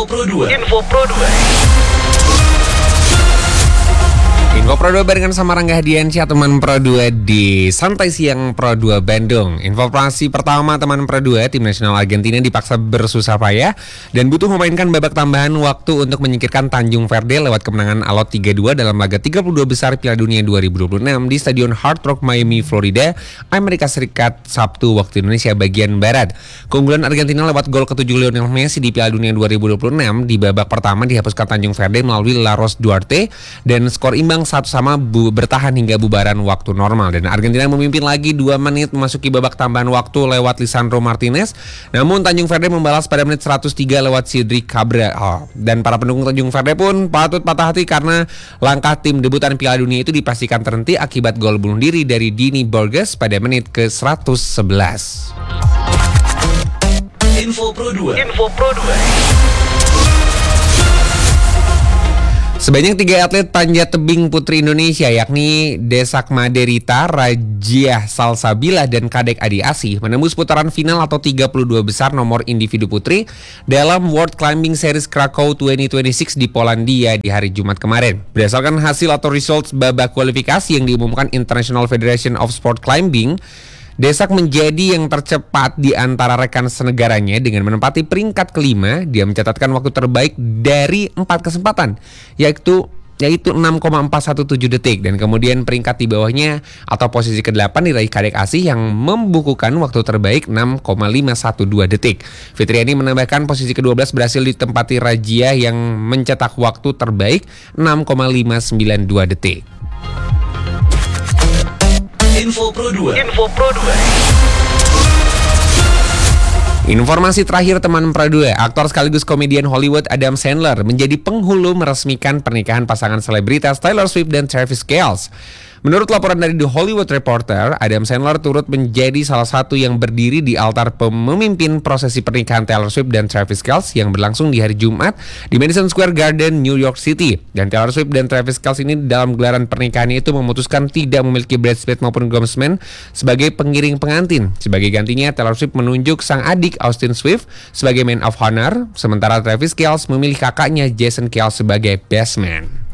Info Pro 2. Info Pro 2 barengan sama Rangga Hadiansyah, teman Pro 2 di Santai Siang Pro 2 Bandung. Informasi pertama, teman Pro 2, tim nasional Argentina dipaksa bersusah payah dan butuh memainkan babak tambahan waktu untuk menyingkirkan Tanjung Verde lewat kemenangan alot 3-2 dalam laga 32 besar Piala Dunia 2026 di Stadion Hard Rock Miami, Florida, Amerika Serikat, Sabtu waktu Indonesia bagian Barat. Keunggulan Argentina lewat gol ke-7 Lionel Messi di Piala Dunia 2026 di babak pertama dihapuskan Tanjung Verde melalui Laros Duarte dan skor imbang 1-1 bertahan hingga bubaran waktu normal, dan Argentina memimpin lagi 2 menit memasuki babak tambahan waktu lewat Lisandro Martinez. Namun Tanjung Verde membalas pada menit 103 lewat Cedric Cabral. Dan para pendukung Tanjung Verde pun patut patah hati karena langkah tim debutan Piala Dunia itu dipastikan terhenti akibat gol bunuh diri dari Dini Borges pada menit ke-111. Info Pro 2. Sebanyak 3 atlet panjat tebing putri Indonesia yakni Desakma Derita, Rajiah Salsabila, dan Kadek Adi Asih menembus putaran final atau 32 besar nomor individu putri dalam World Climbing Series Krakow 2026 di Polandia di hari Jumat kemarin. Berdasarkan hasil atau results babak kualifikasi yang diumumkan International Federation of Sport Climbing, Desak menjadi yang tercepat di antara rekan senegaranya dengan menempati peringkat kelima. Dia mencatatkan waktu terbaik dari 4 kesempatan, yaitu 6,417 detik. Dan kemudian peringkat di bawahnya atau posisi ke-8 diraih Kadek Asih yang membukukan waktu terbaik 6,512 detik. Fitriani menambahkan posisi ke-12 berhasil ditempati Rajia yang mencetak waktu terbaik 6,592 detik. Info Pro 2. Informasi terakhir, teman Pro 2, aktor sekaligus komedian Hollywood Adam Sandler menjadi penghulu meresmikan pernikahan pasangan selebritas Taylor Swift dan Travis Kelce. Menurut laporan dari The Hollywood Reporter, Adam Sandler turut menjadi salah satu yang berdiri di altar memimpin prosesi pernikahan Taylor Swift dan Travis Kelce yang berlangsung di hari Jumat di Madison Square Garden, New York City. Dan Taylor Swift dan Travis Kelce ini dalam gelaran pernikahannya itu memutuskan tidak memiliki bridesmaid maupun groomsmen sebagai pengiring pengantin. Sebagai gantinya, Taylor Swift menunjuk sang adik Austin Swift sebagai man of honor, sementara Travis Kelce memilih kakaknya Jason Kelce sebagai best man.